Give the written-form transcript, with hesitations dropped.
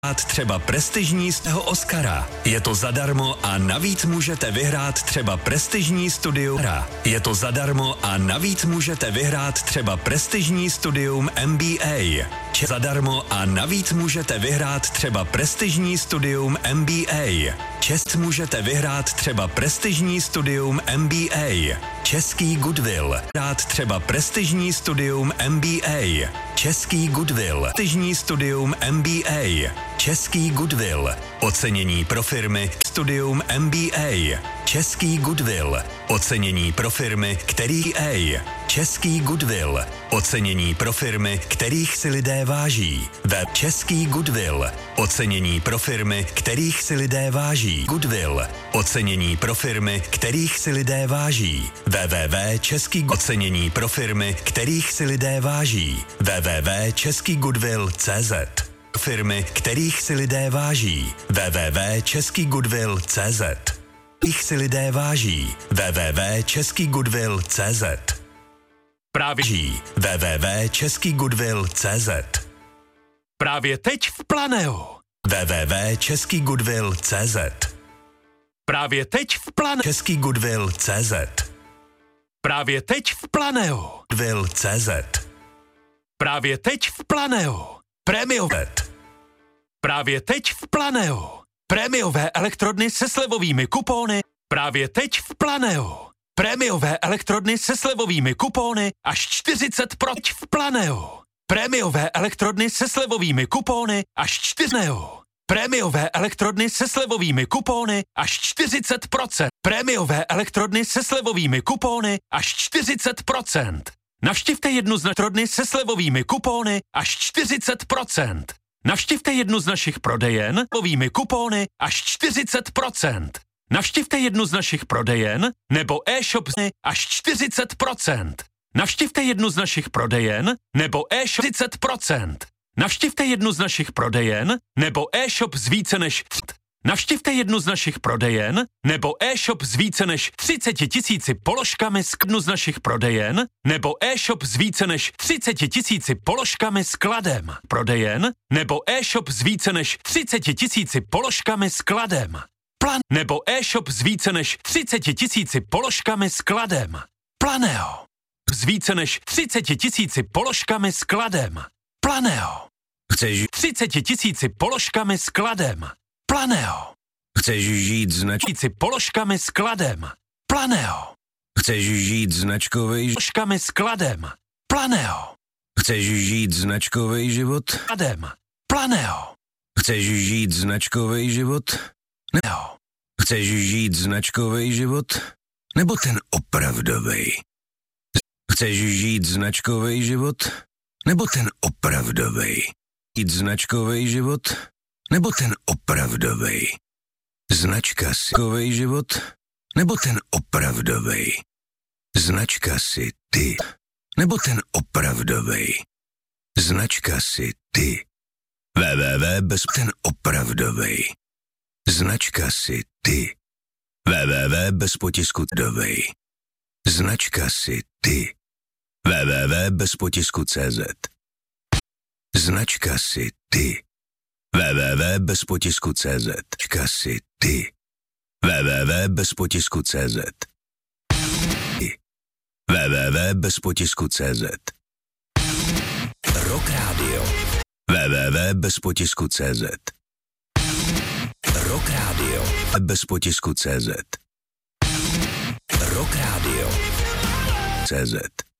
třeba prestižní stého Oscara. Je to zadarmo a navíc můžete vyhrát třeba prestižní studium. Je to zadarmo a navíc můžete vyhrát třeba prestižní studium MBA. Zadarmo a navíc můžete vyhrát třeba prestižní studium MBA. Čest můžete vyhrát třeba prestižní studium MBA. Český Goodwill. Vyhrát třeba prestižní studium MBA. Český Goodwill. Prestižní studium MBA. Český Goodwill. Ocenění pro firmy. Studium MBA. Český Goodwill. Ocenění pro firmy, který Český Goodwill. Ocenění pro firmy, kterých si lidé váží. Český Goodwill. Ocenění pro firmy, kterých si lidé váží. Goodwill. Ocenění pro firmy, kterých si lidé váží. www.český ocenění pro firmy, kterých si lidé váží. www.českýgoodwill.cz Firmy, kterých si lidé váží. www.českýgoodwill.cz Kterých si lidé váží. www.českýgoodwill.cz Právě žijí. www.českýgoodwill.cz Právě teď v Planeu. www.českýgoodwill.cz Právě teď v Planeu. Českýgoodwill.cz Právě teď v Planeu. Goodwill.cz Právě teď v Planeu. Prémiové. Právě teď v Planeu. Prémiové elektrodny se slevovými kupóny. Právě teď v Planeu. Prémiové elektrodny se slevovými kupóny až 40% v Planeu. Prémiové elektrodny se slevovými kupóny až 40%. Prémiové elektrodny se slevovými kupóny až 40%. Prémiové elektrodny se slevovými kupóny až 40%. Navštivte jednu z elektrodny se slevovými kupóny až 40%. Navštivte jednu z našich prodejen s slevovými kupóny až 40%. Navštivte jednu z našich prodejen nebo e-shop až 40%. Navštivte jednu z našich prodejen nebo e-shop 40%. Navštivte jednu z našich prodejen nebo e-shop z více než Navštivte jednu z našich prodejen nebo e-shop z více než 30 000 položkami z jednu z našich prodejen nebo e-shop z více než 30 000 položkami skladem. Prodejen nebo e-shop z více než 30 000 položkami skladem. Plan nebo e-shop z více než 30 000 položkami skladem. Planeo. Z více než 30 000 položkami skladem. Planeo. Chceš 30 000 položkami skladem. Planeo. Chceš žít značky položkami skladem. Planeo. Chceš žít značkovej položkami skladem. Planeo. Chceš žít značkovej život? Skladem. Planeo. Chceš žít značkovej život? Neo. Chceš žít značkovej život? Nebo ten opravdovej? Chceš žít značkovej život? Nebo ten opravdovej? Žít značkovej život? Nebo ten opravdovej? Značka si kovej život? Nebo ten opravdovej? Značka si ty? Nebo ten opravdovej? Značka si ty? bez ten opravdovej. Značka si ty. bez potisku dovej. Značka si ty. bez potisku CZ. Značka si ty. bez potisku CZ. Značka si ty. bez potisku CZ. bez potisku CZ. Rock Radio. bez potisku CZ. Rock Radio. Bez potisku CZ. Rock Radio. CZ.